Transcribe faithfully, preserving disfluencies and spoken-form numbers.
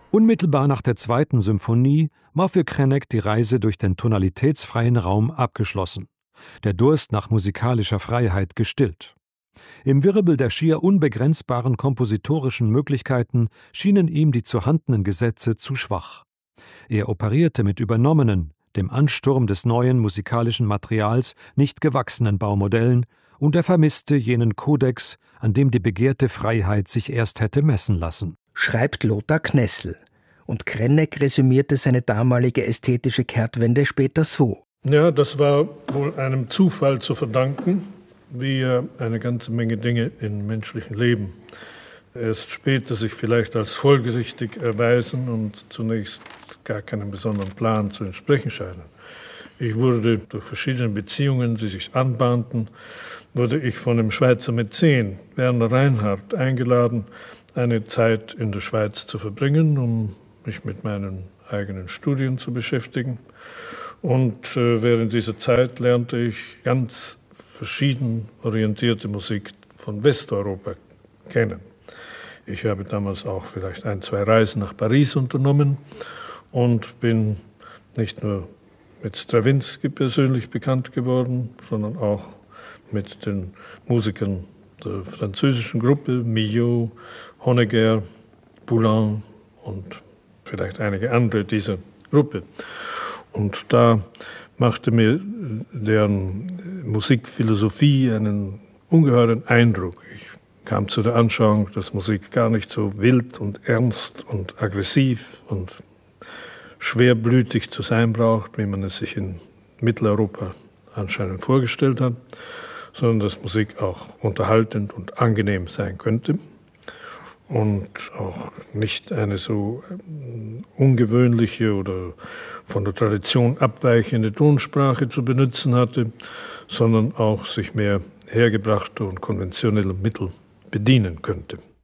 Unmittelbar nach der zweiten Symphonie war für Krennek die Reise durch den tonalitätsfreien Raum abgeschlossen, der Durst nach musikalischer Freiheit gestillt. Im Wirbel der schier unbegrenzbaren kompositorischen Möglichkeiten schienen ihm die vorhandenen Gesetze zu schwach. Er operierte mit übernommenen, dem Ansturm des neuen musikalischen Materials nicht gewachsenen Baumodellen, und er vermisste jenen Kodex, an dem die begehrte Freiheit sich erst hätte messen lassen. Schreibt Lothar Knessel. Und Krennek resümierte seine damalige ästhetische Kehrtwende später so. Ja, das war wohl einem Zufall zu verdanken, wie eine ganze Menge Dinge im menschlichen Leben erst später sich vielleicht als folgerichtig erweisen und zunächst gar keinem besonderen Plan zu entsprechen scheinen. Ich wurde durch verschiedene Beziehungen, die sich anbahnten, wurde ich von dem Schweizer Mäzen Werner Reinhardt eingeladen, eine Zeit in der Schweiz zu verbringen, um mich mit meinen eigenen Studien zu beschäftigen. Und äh, während dieser Zeit lernte ich ganz verschieden orientierte Musik von Westeuropa kennen. Ich habe damals auch vielleicht ein, zwei Reisen nach Paris unternommen und bin nicht nur mit Stravinsky persönlich bekannt geworden, sondern auch mit den Musikern der französischen Gruppe, Milhaud, Honegger, Poulenc und vielleicht einige andere dieser Gruppe. Und da machte mir deren Musikphilosophie einen ungeheuren Eindruck. Ich kam zu der Anschauung, dass Musik gar nicht so wild und ernst und aggressiv und schwerblütig zu sein braucht, wie man es sich in Mitteleuropa anscheinend vorgestellt hat, sondern dass Musik auch unterhaltend und angenehm sein könnte und auch nicht eine so ungewöhnliche oder von der Tradition abweichende Tonsprache zu benutzen hatte, sondern auch sich mehr hergebrachter und konventioneller Mittel bedienen könnte.